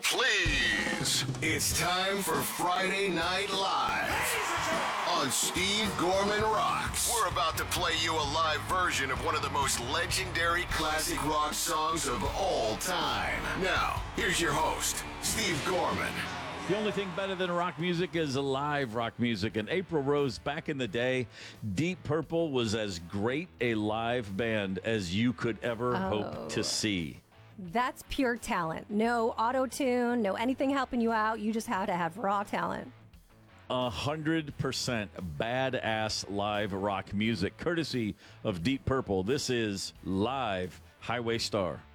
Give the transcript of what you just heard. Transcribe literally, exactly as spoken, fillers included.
please. It's time for Friday Night Live on Steve Gorman Rocks. We're about to play you a live version of one of the most legendary classic rock songs of all time. Now, here's your host, Steve Gorman. The only thing better than rock music is live rock music. And April Rose, back in the day, Deep Purple was as great a live band as you could ever Oh. hope to see. That's pure talent. No auto-tune, no anything helping you out. You just have to have raw talent. A hundred percent badass live rock music, courtesy of Deep Purple. This is Live Highway Star.